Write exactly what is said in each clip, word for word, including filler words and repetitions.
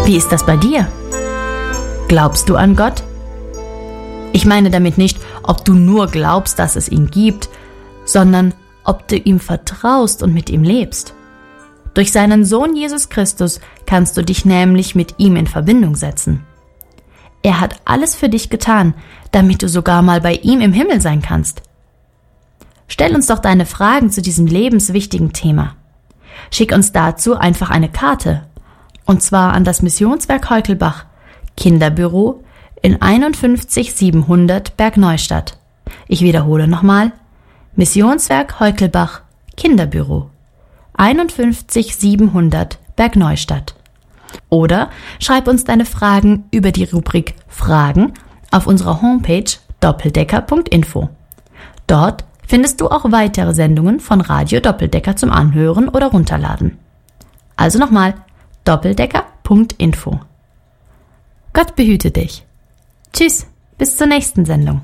Wie ist das bei dir? Glaubst du an Gott? Ich meine damit nicht, ob du nur glaubst, dass es ihn gibt, sondern ob du ihm vertraust und mit ihm lebst. Durch seinen Sohn Jesus Christus kannst du dich nämlich mit ihm in Verbindung setzen. Er hat alles für dich getan, damit du sogar mal bei ihm im Himmel sein kannst. Stell uns doch deine Fragen zu diesem lebenswichtigen Thema. Schick uns dazu einfach eine Karte, und zwar an das Missionswerk Heukelbach, Kinderbüro in einundfünfzig siebenhundert Bergneustadt. Ich wiederhole nochmal, Missionswerk Heukelbach, Kinderbüro, einundfünfzig siebenhundert Bergneustadt. Oder schreib uns deine Fragen über die Rubrik Fragen auf unserer Homepage doppeldecker punkt info. Dort findest du auch weitere Sendungen von Radio Doppeldecker zum Anhören oder Runterladen. Also nochmal, doppeldecker punkt info. Gott behüte dich. Tschüss, bis zur nächsten Sendung.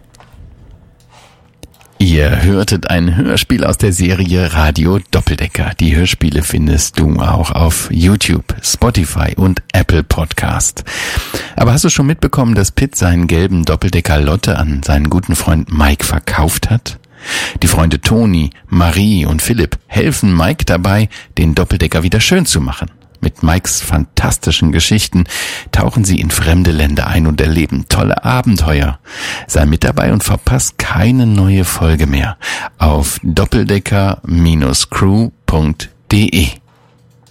Ihr hörtet ein Hörspiel aus der Serie Radio Doppeldecker. Die Hörspiele findest du auch auf YouTube, Spotify und Apple Podcast. Aber hast du schon mitbekommen, dass Pitt seinen gelben Doppeldecker Lotte an seinen guten Freund Mike verkauft hat? Die Freunde Toni, Marie und Philipp helfen Mike dabei, den Doppeldecker wieder schön zu machen. Mit Mikes fantastischen Geschichten tauchen sie in fremde Länder ein und erleben tolle Abenteuer. Sei mit dabei und verpasst keine neue Folge mehr auf doppeldecker Bindestrich crew punkt de.